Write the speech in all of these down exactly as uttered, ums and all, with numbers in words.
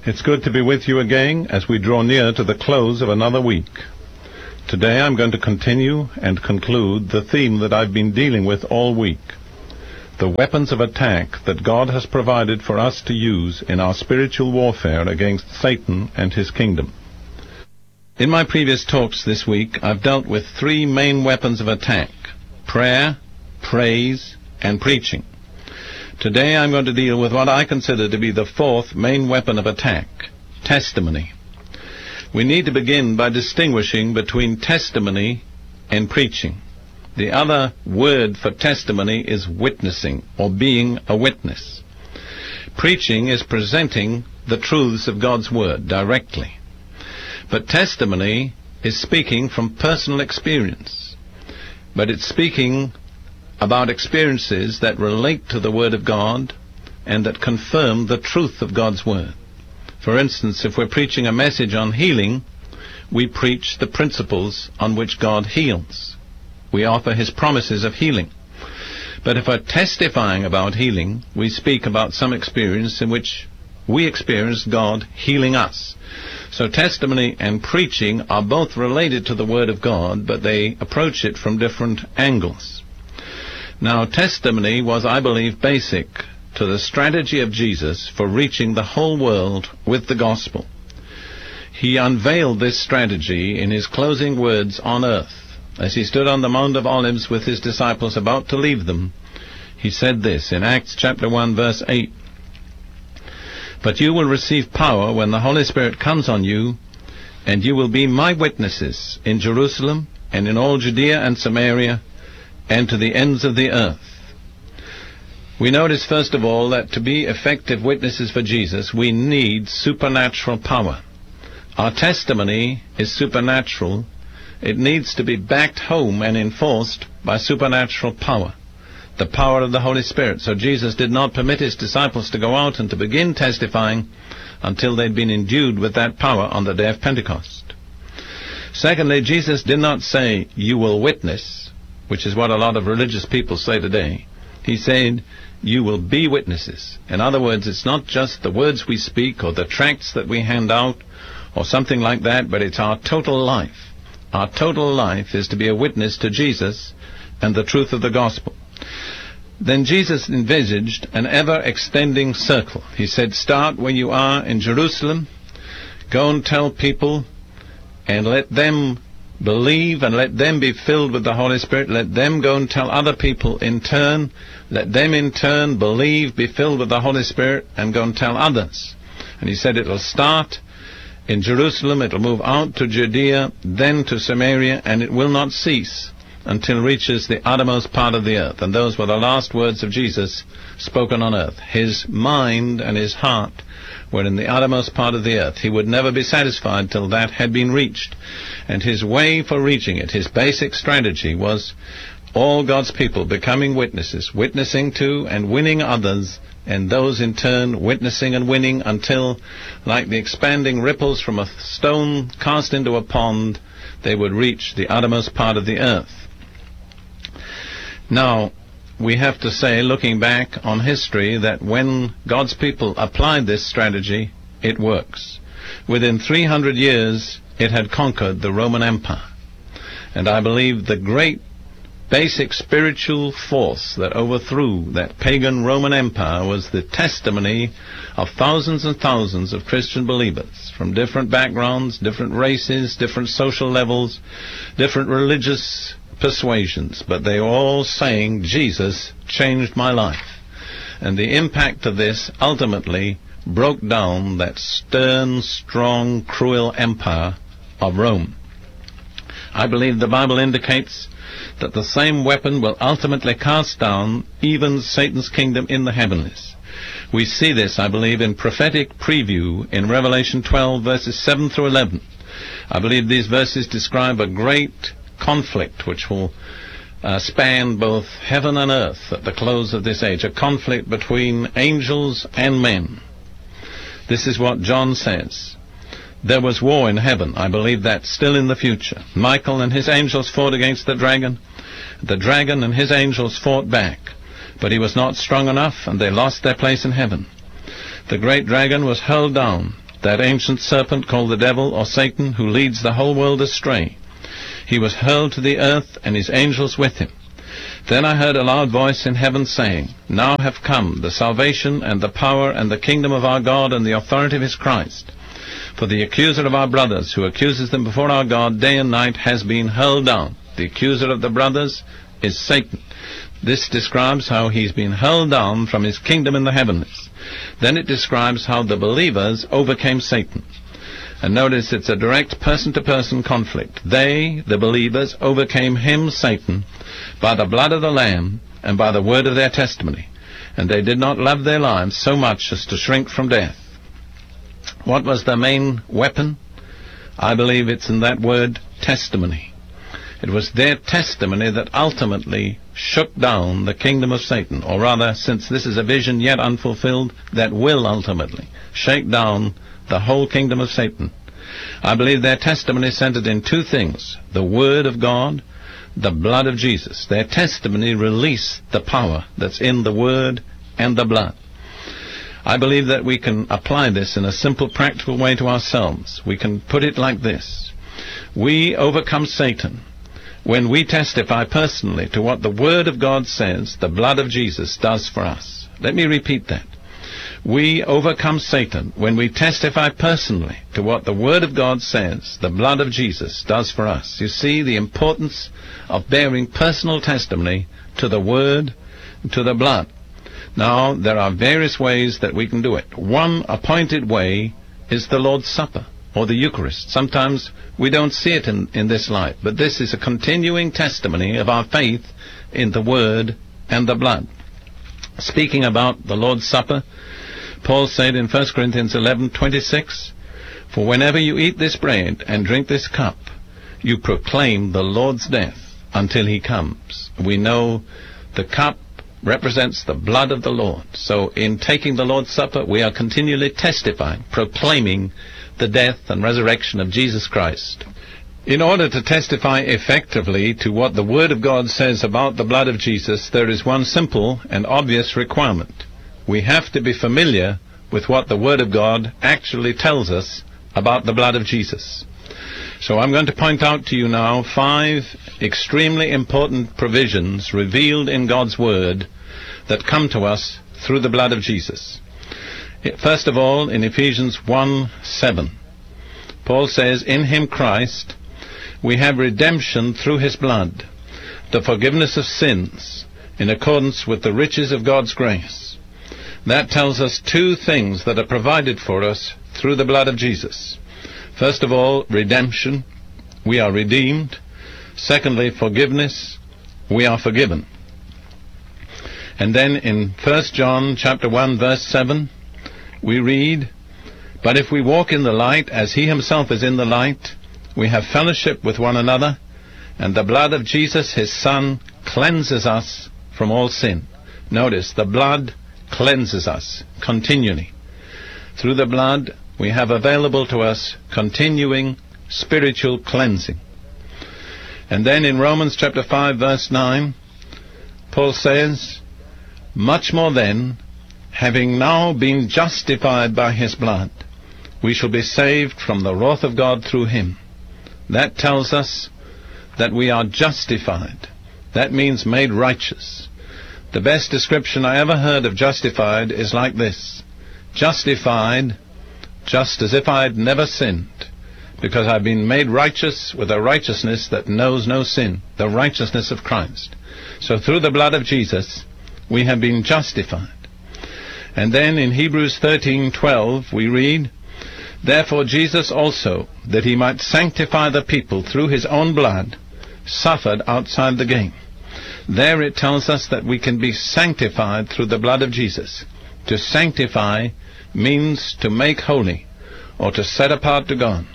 It's good to be with you again as we draw near to the close of another week. Today I'm going to continue and conclude the theme that I've been dealing with all week, the weapons of attack that God has provided for us to use in our spiritual warfare against Satan and his kingdom. In my previous talks this week, I've dealt with three main weapons of attack: prayer, praise, and preaching. Today I'm going to deal with what I consider to be the fourth main weapon of attack: testimony. We need to begin by distinguishing between testimony and preaching. The other word for testimony is witnessing, or being a witness. Preaching is presenting the truths of God's Word directly. But testimony is speaking from personal experience. But it's speaking about experiences that relate to the Word of God and that confirm the truth of God's Word. For instance, if we're preaching a message on healing, we preach the principles on which God heals. We offer His promises of healing. But if we're testifying about healing, we speak about some experience in which we experience God healing us. So testimony and preaching are both related to the Word of God, but they approach it from different angles. Now, testimony was, I believe, basic to the strategy of Jesus for reaching the whole world with the gospel. He unveiled this strategy in his closing words on earth. As he stood on the Mount of Olives with his disciples about to leave them, he said this in Acts chapter one, verse eight, "But you will receive power when the Holy Spirit comes on you, and you will be my witnesses in Jerusalem and in all Judea and Samaria, and to the ends of the earth." We notice, first of all, that to be effective witnesses for Jesus, we need supernatural power. Our testimony is supernatural. It needs to be backed home and enforced by supernatural power, the power of the Holy Spirit. So Jesus did not permit his disciples to go out and to begin testifying until they'd been endued with that power on the day of Pentecost. Secondly, Jesus did not say, "You will witness," which is what a lot of religious people say today. He said, "You will be witnesses." In other words, it's not just the words we speak or the tracts that we hand out or something like that, but it's our total life. Our total life is to be a witness to Jesus and the truth of the gospel. Then Jesus envisaged an ever-extending circle. He said, start where you are in Jerusalem, go and tell people, and let them believe and let them be filled with the Holy Spirit. Let them go and tell other people in turn. Let them in turn believe, be filled with the Holy Spirit, and go and tell others. And he said it'll start in Jerusalem, it'll move out to Judea, then to Samaria, and it will not cease until it reaches the uttermost part of the earth. And those were the last words of Jesus spoken on earth. His mind and his heart were in the uttermost part of the earth. He would never be satisfied till that had been reached. And his way for reaching it, his basic strategy, was all God's people becoming witnesses, witnessing to and winning others, and those in turn witnessing and winning until, like the expanding ripples from a stone cast into a pond, they would reach the uttermost part of the earth. Now, we have to say, looking back on history, that when God's people applied this strategy, it works. Within three hundred years, it had conquered the Roman Empire. And I believe the great basic spiritual force that overthrew that pagan Roman Empire was the testimony of thousands and thousands of Christian believers from different backgrounds, different races, different social levels, different religious persuasions, but they were all saying, Jesus changed my life. And the impact of this ultimately broke down that stern, strong, cruel empire of Rome. I believe the Bible indicates that the same weapon will ultimately cast down even Satan's kingdom in the heavenlies. We see this, I believe, in prophetic preview in Revelation twelve, verses seven through eleven. I believe these verses describe a great conflict which will uh, span both heaven and earth at the close of this age, a conflict between angels and men. This is what John says. There was war in heaven. I believe that's still in the future. Michael and his angels fought against the dragon. The dragon and his angels fought back, but he was not strong enough, and they lost their place in heaven. The great dragon was hurled down, that ancient serpent called the devil or Satan, who leads the whole world astray. He was hurled to the earth, and his angels with him. Then I heard a loud voice in heaven saying, Now have come the salvation and the power and the kingdom of our God and the authority of his Christ. For the accuser of our brothers, who accuses them before our God day and night, has been hurled down. The accuser of the brothers is Satan. This describes how he's been hurled down from his kingdom in the heavens. Then it describes how the believers overcame Satan. And notice it's a direct person-to-person conflict. They, the believers, overcame him, Satan, by the blood of the Lamb and by the word of their testimony. And they did not love their lives so much as to shrink from death. What was their main weapon? I believe it's in that word, testimony. It was their testimony that ultimately shook down the kingdom of Satan, or rather, since this is a vision yet unfulfilled, that will ultimately shake down the whole kingdom of Satan. I believe their testimony centered in two things: the Word of God, the blood of Jesus. Their testimony released the power that's in the Word and the blood. I believe that we can apply this in a simple, practical way to ourselves. We can put it like this: we overcome Satan when we testify personally to what the Word of God says the blood of Jesus does for us. Let me repeat that. We overcome Satan when we testify personally to what the Word of God says the blood of Jesus does for us. You see the importance of bearing personal testimony to the Word, to the blood. Now, there are various ways that we can do it. One appointed way is the Lord's Supper, or the Eucharist. Sometimes we don't see it in, in this light, but this is a continuing testimony of our faith in the Word and the blood. Speaking about the Lord's Supper, Paul said in First Corinthians eleven twenty-six, For whenever you eat this bread and drink this cup, you proclaim the Lord's death until he comes. We know the cup represents the blood of the Lord. So in taking the Lord's Supper, we are continually testifying, proclaiming the death and resurrection of Jesus Christ. In order to testify effectively to what the Word of God says about the blood of Jesus, there is one simple and obvious requirement. We have to be familiar with what the Word of God actually tells us about the blood of Jesus. So I'm going to point out to you now five extremely important provisions revealed in God's Word that come to us through the blood of Jesus. First of all, in Ephesians one seven, Paul says, In him, Christ, we have redemption through his blood, the forgiveness of sins, in accordance with the riches of God's grace. That tells us two things that are provided for us through the blood of Jesus. First of all, redemption. We are redeemed. Secondly, forgiveness. We are forgiven. And then in First John chapter one verse seven, we read, But if we walk in the light as he himself is in the light, we have fellowship with one another, and the blood of Jesus his Son cleanses us from all sin. Notice, the blood cleanses us continually. Through the blood, we have available to us continuing spiritual cleansing. And then in Romans chapter five verse nine, Paul says, Much more then, having now been justified by his blood, we shall be saved from the wrath of God through him. That tells us that we are justified. That means made righteous. The best description I ever heard of justified is like this: justified just as if I had never sinned, because I've been made righteous with a righteousness that knows no sin, the righteousness of Christ. So through the blood of Jesus, we have been justified. And then in Hebrews thirteen twelve we read, Therefore Jesus also, that he might sanctify the people through his own blood, suffered outside the gate. There it tells us that we can be sanctified through the blood of Jesus. To sanctify means to make holy, or to set apart to God.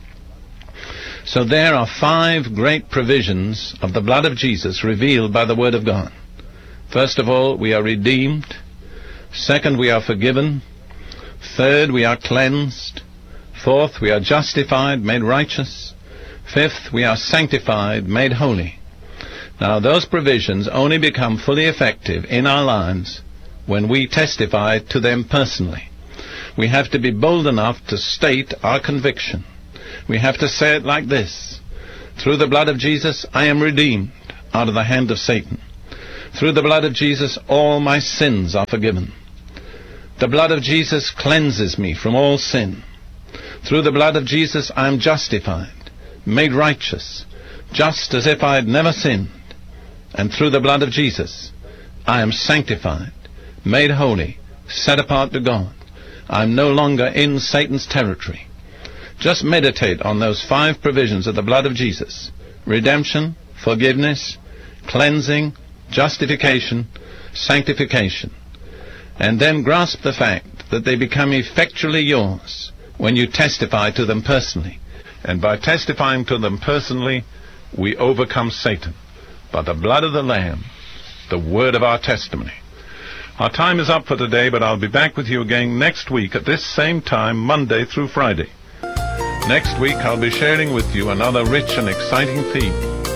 So there are five great provisions of the blood of Jesus revealed by the Word of God. First of all, we are redeemed. Second, we are forgiven. Third, we are cleansed. Fourth, we are justified, made righteous. Fifth, we are sanctified, made holy. Now, those provisions only become fully effective in our lives when we testify to them personally. We have to be bold enough to state our conviction. We have to say it like this: through the blood of Jesus, I am redeemed out of the hand of Satan. Through the blood of Jesus, all my sins are forgiven. The blood of Jesus cleanses me from all sin. Through the blood of Jesus, I am justified, made righteous, just as if I had never sinned. And through the blood of Jesus, I am sanctified, made holy, set apart to God. I am no longer in Satan's territory. Just meditate on those five provisions of the blood of Jesus: redemption, forgiveness, cleansing, justification, sanctification. And then grasp the fact that they become effectually yours when you testify to them personally. And by testifying to them personally, we overcome Satan by the blood of the Lamb, the word of our testimony. Our time is up for today, but I'll be back with you again next week at this same time, Monday through Friday. Next week, I'll be sharing with you another rich and exciting theme.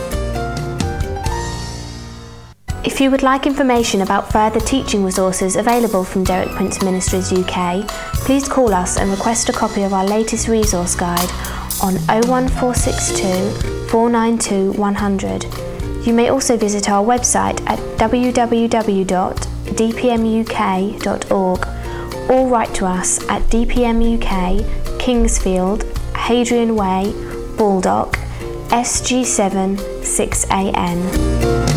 If you would like information about further teaching resources available from Derek Prince Ministries U K, please call us and request a copy of our latest resource guide on oh one four six two, four nine two, one hundred. You may also visit our website at w w w dot d p m u k dot org or write to us at D P M U K, Kingsfield, Hadrian Way, Baldock, S G seven six A N.